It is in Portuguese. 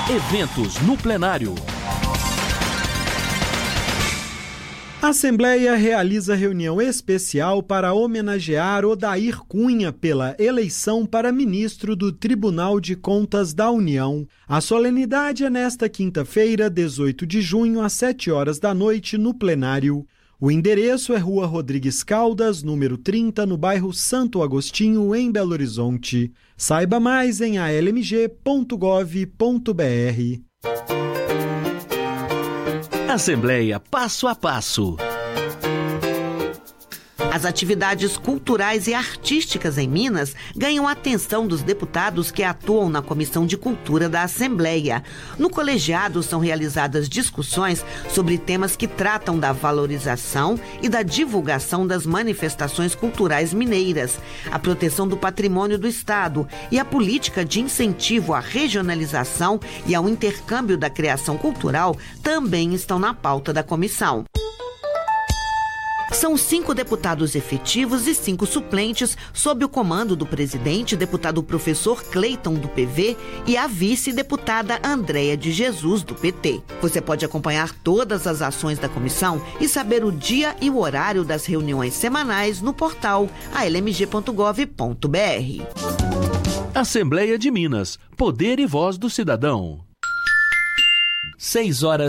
Eventos no plenário. A Assembleia realiza reunião especial para homenagear Odair Cunha pela eleição para ministro do Tribunal de Contas da União. A solenidade é nesta quinta-feira, 18 de junho, às 7 horas da noite, no plenário. O endereço é Rua Rodrigues Caldas, número 30, no bairro Santo Agostinho, em Belo Horizonte. Saiba mais em almg.gov.br. Assembleia Passo a Passo. As atividades culturais e artísticas em Minas ganham a atenção dos deputados que atuam na Comissão de Cultura da Assembleia. No colegiado são realizadas discussões sobre temas que tratam da valorização e da divulgação das manifestações culturais mineiras, a proteção do patrimônio do Estado e a política de incentivo à regionalização e ao intercâmbio da criação cultural também estão na pauta da comissão. São 5 deputados efetivos e 5 suplentes sob o comando do presidente, deputado professor Cleiton, do PV, e a vice-deputada Andréia de Jesus, do PT. Você pode acompanhar todas as ações da comissão e saber o dia e o horário das reuniões semanais no portal almg.gov.br. Assembleia de Minas. Poder e voz do cidadão. 6 horas